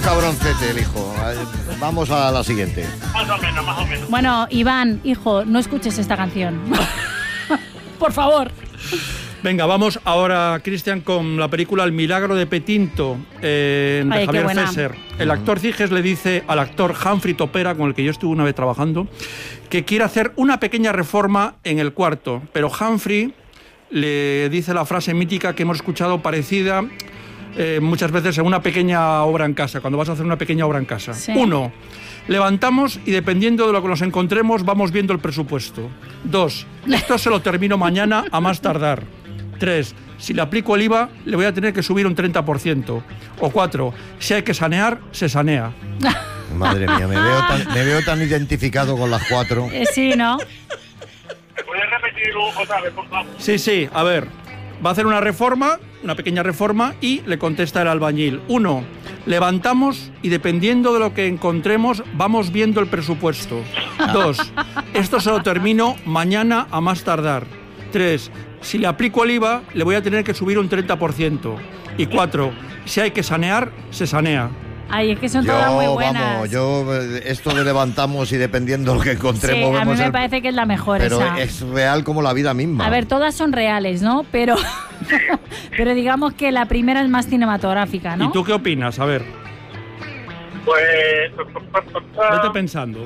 cabroncete el hijo. Vamos a la siguiente. Más o menos. Bueno, Iván, hijo, no escuches esta canción. Por favor. Venga, vamos ahora, Cristian, con la película El milagro de Petinto, de Javier Fesser. El actor Ciges le dice al actor Humphrey Topera, con el que yo estuve una vez trabajando, que quiere hacer una pequeña reforma en el cuarto, pero Humphrey le dice la frase mítica que hemos escuchado parecida muchas veces en una pequeña obra en casa, cuando vas a hacer una pequeña obra en casa. Sí. 1. Levantamos y dependiendo de lo que nos encontremos vamos viendo el presupuesto. 2. Esto se lo termino mañana a más tardar. 3. Si le aplico el IVA, le voy a tener que subir un 30%. O 4. Si hay que sanear, se sanea. Madre mía, me veo tan identificado con las 4. Sí, ¿no? ¿Me puedes repetirlo otra vez, por favor? Sí, a ver. Va a hacer una reforma, una pequeña reforma, y le contesta el albañil. 1. Levantamos y dependiendo de lo que encontremos, vamos viendo el presupuesto. 2. Esto se lo termino mañana a más tardar. 3. Si le aplico el IVA, le voy a tener que subir un 30%. Y 4. Si hay que sanear, se sanea. Ay, es que son todas muy buenas. Esto de levantamos y dependiendo de lo que encontremos... Sí, a mí me parece que es la mejor pero esa. es real como la vida misma. A ver, todas son reales, ¿no? Pero digamos que la primera es más cinematográfica, ¿no? ¿Y tú qué opinas? A ver. Pues... Vete pensando.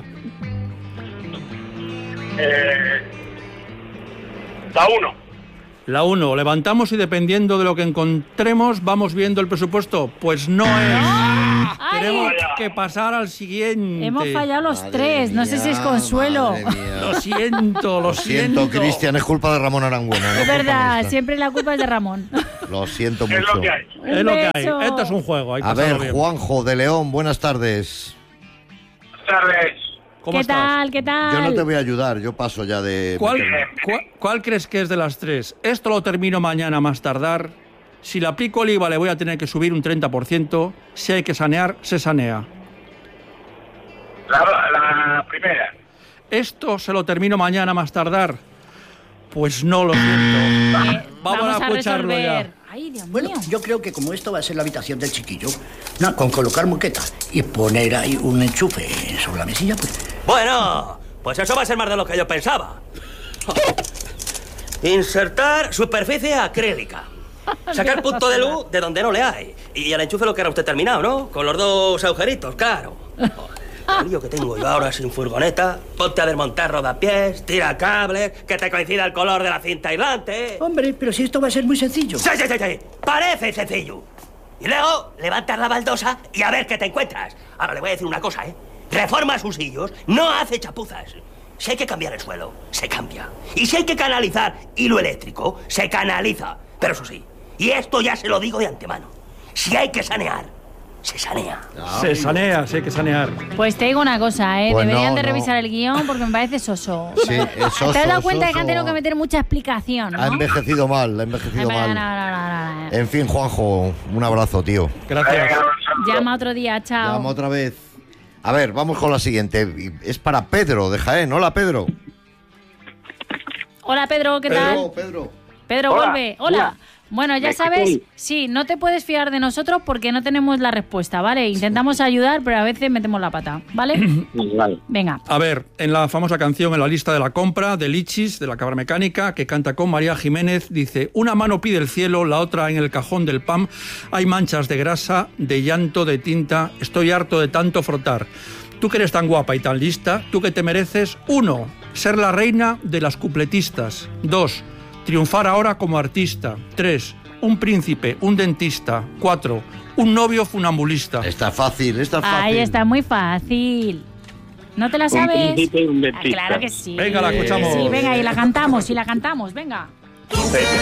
La 1. La 1. Levantamos y dependiendo de lo que encontremos, vamos viendo el presupuesto. Pues no es. Tenemos que pasar al siguiente. Hemos fallado los 3. No sé si es consuelo. Lo siento, Cristian, es culpa de Ramón Arangüena. Es verdad, siempre la culpa es de Ramón. Lo siento mucho. Es lo que hay. Es lo que hay. Esto es un juego. Hay que A ver, bien. Juanjo de León, buenas tardes. Buenas tardes. ¿Cómo estás? ¿Qué tal? Yo no te voy a ayudar, yo paso ya de... ¿Cuál crees que es de las 3? Esto lo termino mañana a más tardar. Si le aplico el IVA le voy a tener que subir un 30%. Si hay que sanear, se sanea. La primera. ¿Esto se lo termino mañana a más tardar? Pues no, lo siento. Vamos a escucharlo resolver. ya. Ay, Dios Bueno, mío. yo creo que como esto va a ser la habitación del chiquillo, no, con colocar moqueta y poner ahí un enchufe sobre la mesilla, pues... Bueno, pues eso va a ser más de lo que yo pensaba. Insertar superficie acrílica. Sacar punto de luz de donde no le hay. Y el enchufe lo que era usted terminado, ¿no? Con los 2 agujeritos, claro. El lío que tengo yo ahora sin furgoneta. Ponte a desmontar rodapiés, tira cables, que te coincida el color de la cinta aislante. Hombre, pero si esto va a ser muy sencillo. Sí. Parece sencillo. Y luego levantas la baldosa y a ver qué te encuentras. Ahora le voy a decir una cosa, ¿eh? Reforma sus sillos, no hace chapuzas. Si hay que cambiar el suelo, se cambia. Y si hay que canalizar hilo eléctrico, se canaliza. Pero eso sí, y esto ya se lo digo de antemano, si hay que sanear, se sanea. Se sanea, sí hay que sanear. Pues te digo una cosa, Pues deberían no, de no. revisar el guión porque me parece soso. Sí, es soso, ¿Te has dado cuenta de que han soso. tenido que meter mucha explicación, no? Ha envejecido mal, No. En fin, Juanjo, un abrazo, tío. Gracias. Llama otro día, chao. Llama otra vez. A ver, vamos con la siguiente. Es para Pedro de Jaén. Hola, Pedro. Hola, Pedro, ¿qué tal? Pedro. Pedro, Hola. vuelve. Hola. Bueno, ya sabes, sí, no te puedes fiar de nosotros porque no tenemos la respuesta, ¿vale? Intentamos ayudar, pero a veces metemos la pata, ¿vale? Vale. Venga. A ver, en la famosa canción En la lista de la compra, de Lichis, de la Cabra Mecánica, que canta con María Jiménez, dice: una mano pide el cielo, la otra en el cajón del pan. Hay manchas de grasa, de llanto, de tinta. Estoy harto de tanto frotar. Tú que eres tan guapa y tan lista, tú que te mereces: 1. Ser la reina de las cupletistas. 2. Triunfar ahora como artista. 3. Un príncipe, un dentista. 4. Un novio funambulista. Está fácil, está fácil. Ahí está muy fácil. ¿No te la sabes? Un príncipe y un Ah, dentista. claro que sí. Venga, la escuchamos. Sí, venga, y la cantamos, venga. Venga.